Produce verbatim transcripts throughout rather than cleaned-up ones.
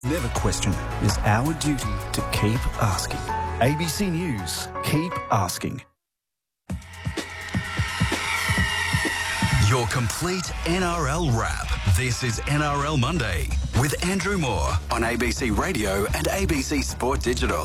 Never question. It's our duty to keep asking. A B C News. Keep asking. Your complete N R L wrap. This is N R L Monday with Andrew Moore on A B C Radio and A B C Sport Digital.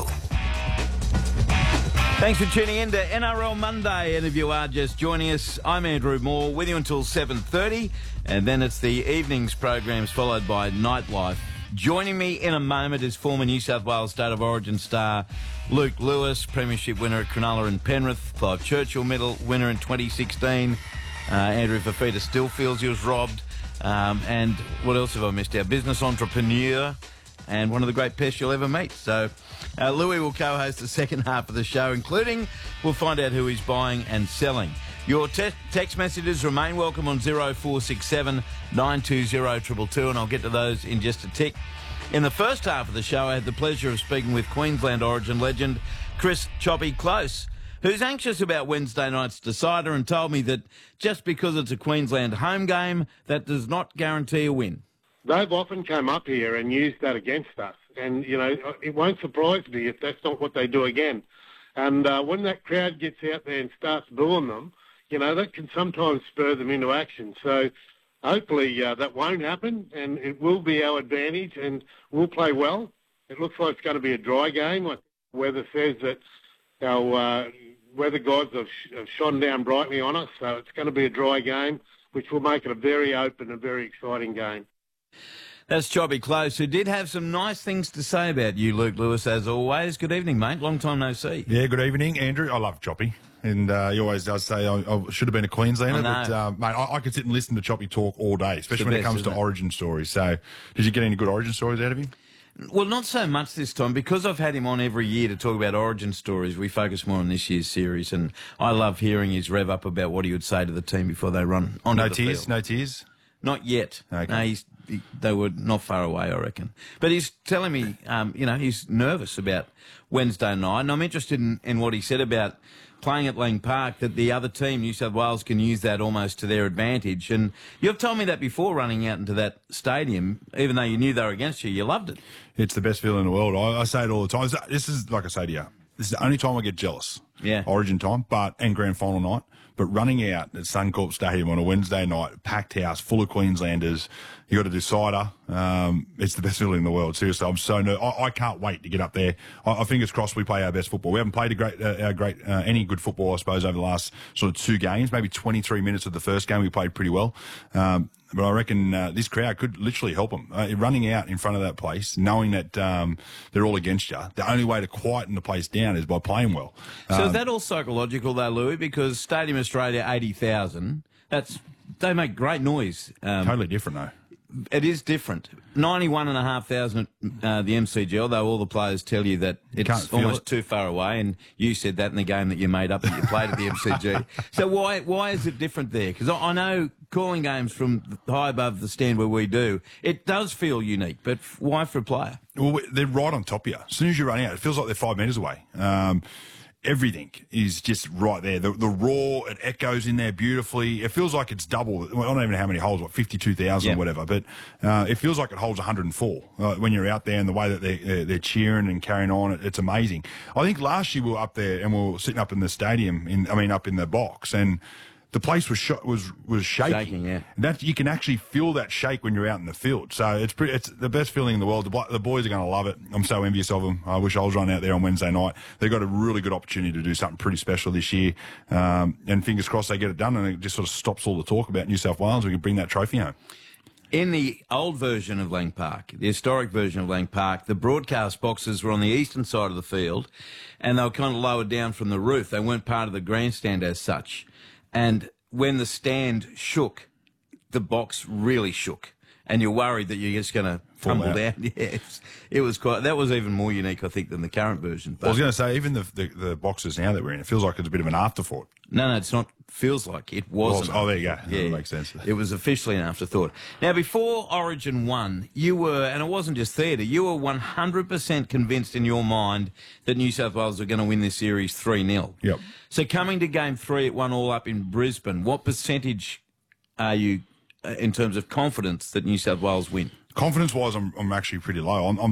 Thanks for tuning in to N R L Monday, and if you are just joining us, I'm Andrew Moore with you until seven thirty, and then it's the evenings programs followed by Nightlife. Joining me in a moment is former New South Wales State of Origin star Luke Lewis, premiership winner at Cronulla and Penrith, Clive Churchill medal winner in twenty sixteen. Uh, Andrew Fafita still feels he was robbed. Um, and what else have I missed out? Business entrepreneur and one of the great pests you'll ever meet. So uh, Louis will co-host the second half of the show, including we'll find out who he's buying and selling. Your te- text messages remain welcome on zero four six seven nine two zero two two two, and I'll get to those in just a tick. In the first half of the show, I had the pleasure of speaking with Queensland Origin legend Chris Choppy Close, who's anxious about Wednesday night's decider and told me that just because it's a Queensland home game, that does not guarantee a win. They've often come up here and used that against us. And, you know, it won't surprise me if that's not what they do again. And uh, when that crowd gets out there and starts booing them, you know, that can sometimes spur them into action. So hopefully uh, that won't happen, and it will be our advantage, and we'll play well. It looks like it's going to be a dry game. Like weather says that our uh, weather gods have, sh- have shone down brightly on us, so it's going to be a dry game, which will make it a very open and very exciting game. That's Choppy Close, who did have some nice things to say about you, Luke Lewis, as always. Good evening, mate. Long time no see. Yeah, good evening, Andrew. I love Choppy. And uh, he always does say I, I should have been a Queenslander. But, uh, mate, I, I could sit and listen to Choppy talk all day, especially when best, it comes to it? origin stories. So did you get any good origin stories out of him? Well, not so much this time. Because I've had him on every year to talk about origin stories, we focus more on this year's series. And I love hearing his rev up about what he would say to the team before they run onto No the tears? field. No tears? Not yet. Okay. No, he's, he, they were not far away, I reckon. But he's telling me, um, you know, he's nervous about Wednesday night. And I'm interested in, in what he said about playing at Lang Park, that the other team, New South Wales, can use that almost to their advantage. And you've told me that before, running out into that stadium, even though you knew they were against you, you loved it. It's the best feeling in the world. I, I say it all the time. This is, like I say to you, this is the only time I get jealous. Yeah. Origin time, but and grand final night. But running out at Suncorp Stadium on a Wednesday night, packed house, full of Queenslanders, you got to do cider. Um, it's the best feeling in the world. Seriously, I'm so ner- I, I can't wait to get up there. I, I fingers crossed we play our best football. We haven't played a great, uh, our great uh, any good football, I suppose, over the last sort of two games. Maybe twenty-three minutes of the first game we played pretty well. Um, But I reckon uh, this crowd could literally help them. Uh, running out in front of that place, knowing that um, they're all against you, the only way to quieten the place down is by playing well. So Um, is that all psychological, though, Louis? Because Stadium Australia, eighty thousand, that's they make great noise. Um, totally different, though. It is different. ninety-one and a half thousand at uh, the M C G, although all the players tell you that can't it's feel almost it. too far away, and you said that in the game that you made up that you played at the M C G. So why why is it different there? Because I, I know calling games from high above the stand where we do, it does feel unique, but why for a player? Well, they're right on top of you. As soon as you run out, it feels like they're five metres away. Um, everything is just right there. The, the raw, it echoes in there beautifully. It feels like it's double. Well, I don't even know how many holes, what, fifty-two thousand Yeah. or whatever, but uh, it feels like it holds one hundred four uh, when you're out there, and the way that they're, they're, they're cheering and carrying on. It, it's amazing. I think last year we were up there and we were sitting up in the stadium, in I mean, up in the box, and the place was sh- was was shaking. Shaking, yeah. That you can actually feel that shake when you're out in the field. So it's pretty, it's the best feeling in the world. The, the boys are going to love it. I'm so envious of them. I wish I was running out there on Wednesday night. They've got a really good opportunity to do something pretty special this year. Um, and fingers crossed they get it done, and it just sort of stops all the talk about New South Wales. We can bring that trophy home. In the old version of Lang Park, the historic version of Lang Park, the broadcast boxes were on the eastern side of the field, and they were kind of lowered down from the roof. They weren't part of the grandstand as such. And when the stand shook, the box really shook, and you're worried that you're just going to tumble out. down. Yes, it was quite. That was even more unique, I think, than the current version. But I was going to say, even the, the the boxes now that we're in, it feels like it's a bit of an afterthought. no, no, it's not. Feels like it was. Oh, there you go. That makes sense. It was officially an afterthought. Now, before Origin one, you were, and it wasn't just theatre, you were one hundred percent convinced in your mind that New South Wales were going to win this series three nil. Yep. So coming to game three, it one all up in Brisbane. What percentage are you uh, in terms of confidence that New South Wales win? Confidence-wise, I'm, I'm actually pretty low. I'm, I'm